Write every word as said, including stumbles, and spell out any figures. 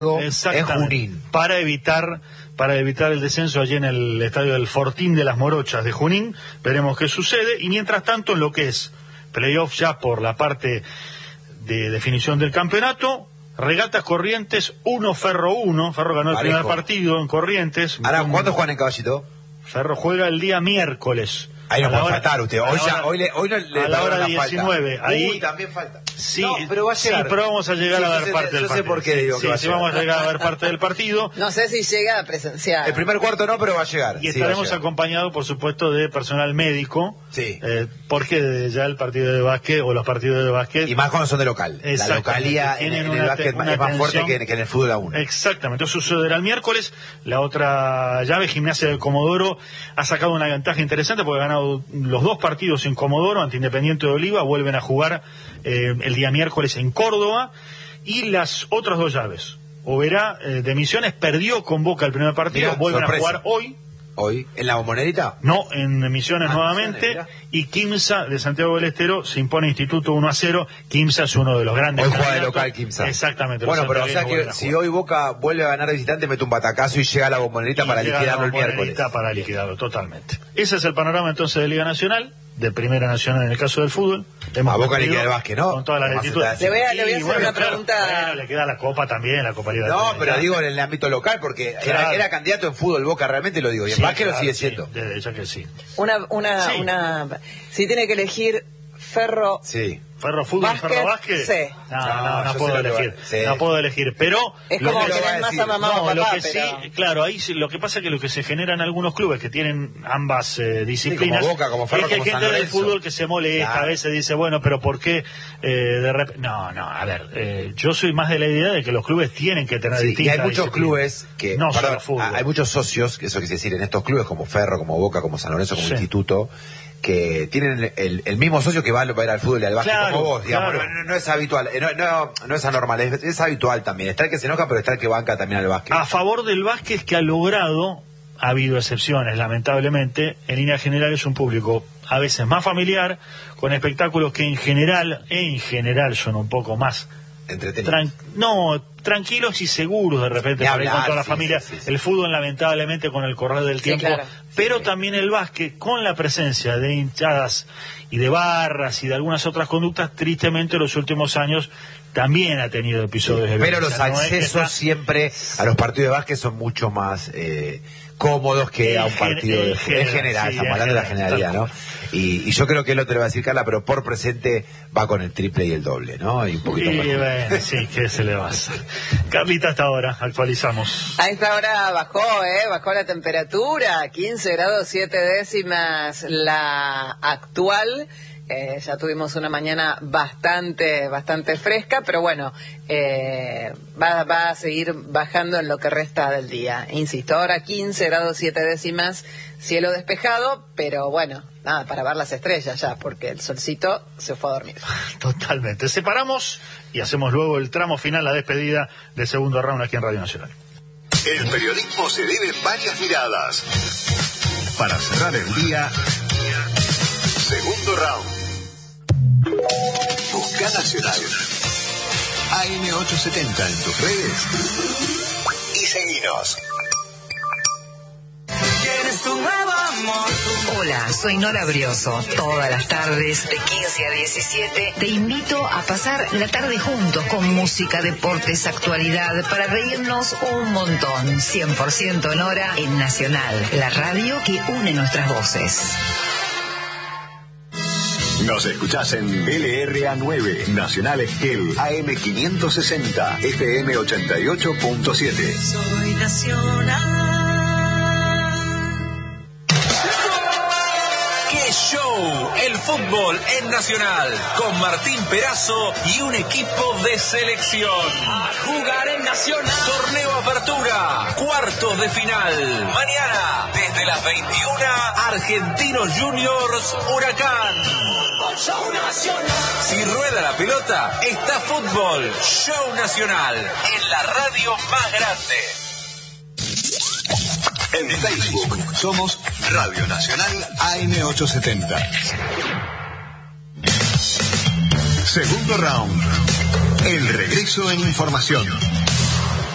en Junín. Para evitar, para evitar el descenso allí en el estadio del Fortín de las Morochas de Junín. Veremos qué sucede. Y mientras tanto, en lo que es playoff ya por la parte de definición del campeonato, Regatas Corrientes uno, Ferro uno. Ferro ganó el Parejo. primer partido en Corrientes. Ahora, ¿cuándo juegan en Caballito? Ferro juega el día miércoles. Ahí no puede hora, faltar usted. Hoy, ya, hora, hoy, le, hoy no le a la hora diecinueve. Falta. Ahí Uy, también falta. Sí, no, pero va a llegar. Sí, pero vamos a llegar sí, a ver sé, parte yo del sé partido. por qué digo sí, que va a sí, llegar. vamos a llegar a ver parte del partido. No sé si llega a presenciar. El primer cuarto no, pero va a llegar. Y sí, estaremos acompañados, por supuesto, de personal médico. Sí. Eh, porque ya el partido de básquet o los partidos de básquet. Y más cuando son de local. La localía en, en el básquet es más fuerte que, que en el fútbol aún. Exactamente. Eso sucederá el miércoles. La otra llave, Gimnasia del Comodoro, ha sacado una ventaja interesante porque ha ganado los dos partidos en Comodoro ante Independiente de Oliva. Vuelven a jugar eh, el día miércoles en Córdoba. Y las otras dos llaves. Oberá eh, de Misiones perdió con Boca el primer partido. Mirá, vuelven sorpresa. a jugar hoy. ¿Hoy? ¿En la Bombonera? No, en Misiones ah, nuevamente. Misiones, y Quimsa de Santiago del Estero se impone Instituto uno a cero. Quimsa es uno de los grandes. Hoy juega de local Quimsa. Exactamente. Bueno, pero o sea que si hoy Boca vuelve a ganar de visitante, mete un batacazo y llega a la Bombonera para liquidarlo el miércoles. Para liquidarlo, totalmente. Ese es el panorama entonces de Liga Nacional, de Primera Nacional en el caso del fútbol. Hemos a Boca le queda el básquet, ¿no? Con toda la lentitud. Le voy a, le voy a hacer bueno, una claro, pregunta. Bueno, le queda la Copa también, la Copa Libertadores. No, pero digo en el ámbito local, porque claro. era, era candidato en fútbol Boca, realmente lo digo. Y en sí, básquet claro, lo sigue sí, siendo. De hecho que sí. Una, una, sí. una. Si tiene que elegir Ferro. Sí. Ferro Fútbol, Básquet, Ferro Básquet. sí. No, no, No, no, yo puedo sé lo que elegir. va- sí. No puedo elegir. Pero Es lo como que- tener más a mamá no, o papá, lo que pero... sí, claro, ahí sí, lo que pasa es que lo que se genera en algunos clubes que tienen ambas eh, disciplinas, Sí, como Boca, como Ferro, es que hay como gente San del Lorenzo. fútbol que se molesta, Claro. a veces dice, bueno, pero ¿por qué eh, de repente? No, no, a ver, eh, yo soy más de la idea de que los clubes tienen que tener Sí, y distintas hay muchos disciplinas. clubes que, no perdón, solo fútbol. hay muchos socios, que eso quiere decir, en estos clubes como Ferro, como Boca, como San Lorenzo, como Sí. Instituto, que tienen el, el mismo socio que va a ir al fútbol y al básquet Claro, como vos, digamos, claro. no, no es habitual, no, no, no es anormal, es, es habitual también, está el que se enoja, pero está el que banca también al básquet. A favor del básquet es que ha logrado, ha habido excepciones lamentablemente, en línea general es un público a veces más familiar, con espectáculos que en general, en general son un poco más Entretenido. tran no, tranquilos y seguros de repente para ir con toda la sí, familia. Sí, sí, sí. El fútbol lamentablemente con el correr del Sí, tiempo, claro. pero Sí. también el básquet con la presencia de hinchadas y de barras y de algunas otras conductas, tristemente en los últimos años también ha tenido episodios Sí, de pero violencia. los No es que accesos está- siempre a los partidos de básquet son mucho más eh, cómodos que En a un gen- partido de en fútbol. En general, general, sí, estamos en hablando de la general, generalidad, ¿no? Y, y yo creo que él lo te lo va a decir Carla, pero por presente va con el triple y el doble, ¿no? Y un poquito Y más. bueno, sí, ¿qué se le va a hacer? Carlita, hasta ahora, actualizamos. A esta hora bajó, ¿eh? Bajó la temperatura, quince grados siete décimas la actual. Eh, ya tuvimos una mañana bastante, bastante fresca, pero bueno, eh, va, va a seguir bajando en lo que resta del día. Insisto, ahora quince grados siete décimas, cielo despejado, pero bueno, nada, para ver las estrellas ya, porque el solcito se fue a dormir. Totalmente. Separamos y hacemos luego el tramo final, la despedida del segundo round aquí en Radio Nacional. El periodismo se vive en varias miradas. Para cerrar el día, segundo round. Busca Nacional. A M ochocientos setenta en tus redes. Y seguinos. Hola, soy Nora Brioso. Todas las tardes, de quince a diecisiete, te invito a pasar la tarde juntos con música, deportes, actualidad, para reírnos un montón. cien por ciento Nora en Nacional, la radio que une nuestras voces. Nos escuchás en L R A nueve, Nacional Esquel, A M quinientos sesenta, F M ochenta y ocho punto siete. Soy Nacional. ¡Qué show! El fútbol en Nacional, con Martín Perazo y un equipo de selección. A jugar en Nacional. Torneo Apertura, cuartos de final. Mañana, desde las veintiuna, Argentinos Juniors, Huracán. Show Nacional. Si rueda la pelota, está fútbol. Show Nacional, en la radio más grande. En Facebook somos Radio Nacional A M ochocientos setenta. Segundo round. El regreso en información.